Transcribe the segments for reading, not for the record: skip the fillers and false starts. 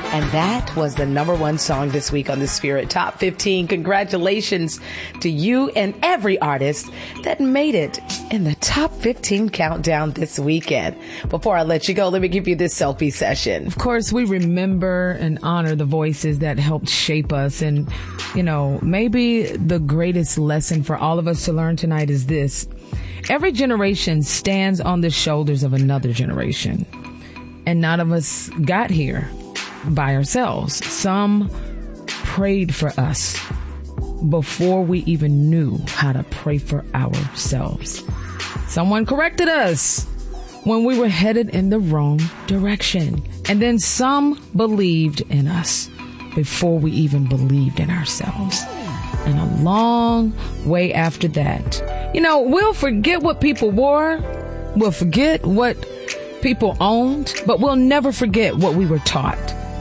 And that was the number one song this week on the Spirit Top 15. Congratulations to you and every artist that made it in the Top 15 countdown this weekend. Before I let you go, let me give you this selfie session. Of course, we remember and honor the voices that helped shape us. And, you know, maybe the greatest lesson for all of us to learn tonight is this. Every generation stands on the shoulders of another generation. And none of us got here by ourselves. Some prayed for us before we even knew how to pray for ourselves. Someone corrected us when we were headed in the wrong direction. And then some believed in us before we even believed in ourselves. And a long way after that, you know, we'll forget what people wore. We'll forget what people owned, but we'll never forget what we were taught.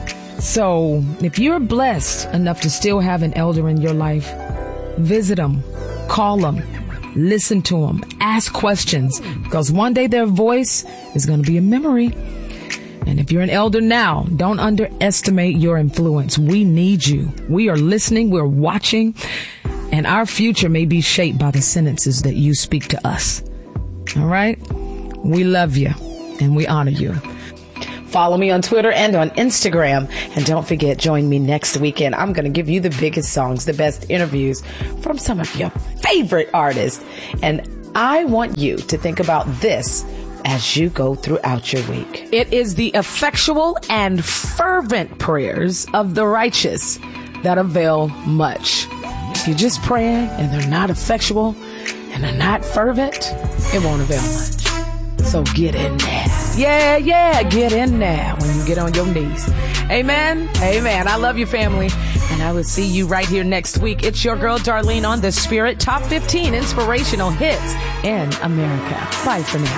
So if you're blessed enough to still have an elder in your life, visit them, call them, listen to them, ask questions, because one day their voice is going to be a memory. And if you're an elder now, don't underestimate your influence. We need you. We are listening. We're watching. And our future may be shaped by the sentences that you speak to us. All right? We love you and we honor you. Follow me on Twitter and on Instagram. And don't forget, join me next weekend. I'm going to give you the biggest songs, the best interviews from some of your favorite artists. And I want you to think about this as you go throughout your week. It is the effectual and fervent prayers of the righteous that avail much. If you're just praying and they're not effectual and they're not fervent, it won't avail much. So get in there. Yeah, get in there when you get on your knees. Amen. Amen. I love you, family. And I will see you right here next week. It's your girl, Darlene, on the Spirit Top 15 Inspirational Hits in America. Bye for now.